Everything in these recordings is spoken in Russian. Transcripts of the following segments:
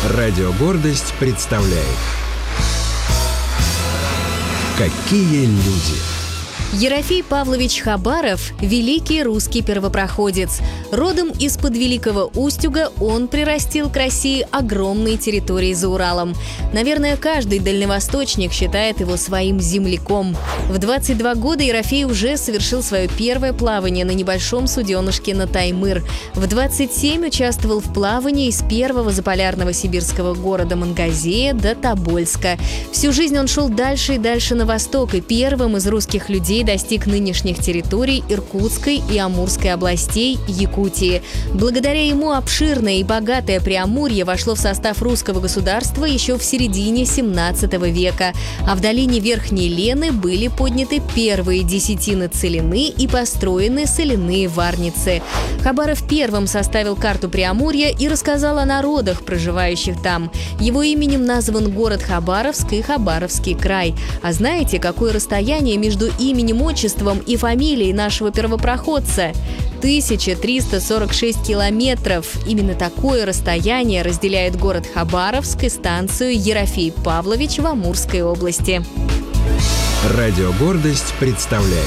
Радио «Гордость» представляет «Какие люди». Ерофей Павлович Хабаров – великий русский первопроходец. Родом из-под Великого Устюга он прирастил к России огромные территории за Уралом. Наверное, каждый дальневосточник считает его своим земляком. В 22 года Ерофей уже совершил свое первое плавание на небольшом суденышке на Таймыр. В 27 участвовал в плавании из первого заполярного сибирского города Мангазея до Тобольска. Всю жизнь он шел дальше и дальше на восток, и первым из русских людей достиг нынешних территорий Иркутской и Амурской областей Якутии. Благодаря ему обширное и богатое Преамурье вошло в состав русского государства еще в середине 17 века, а в долине Верхней Лены были подняты первые десятины целины и построены соляные варницы. Хабаров первым составил карту Преамурья и рассказал о народах, проживающих там. Его именем назван город Хабаровск и Хабаровский край. А знаете, какое расстояние между именем, отчеством и фамилией нашего первопроходца? 1346 километров. Именно такое расстояние разделяет город Хабаровск и станцию Ерофей Павлович в Амурской области. Радио «Гордость» представляет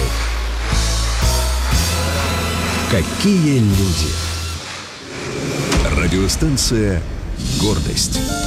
«Какие люди». Радиостанция «Гордость».